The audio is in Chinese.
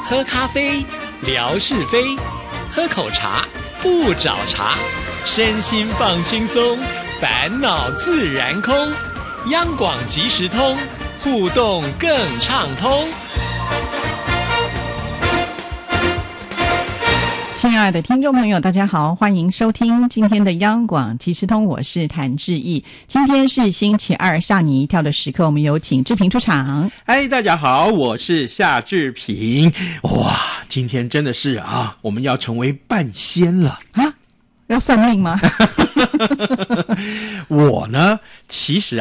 喝咖啡，聊是非；喝口茶，不找茬。身心放轻松，烦恼自然空。央广即时通，互动更畅通。 亲爱的听众朋友，大家好，欢迎收听今天的央广即时通，我是谭志毅。今天是星期二，吓你一跳的时刻，我们有请志平出场。 嗨，大家好，我是夏志平。哇，今天真的是啊，我们要成为半仙了啊！要算命吗？ 我呢，其实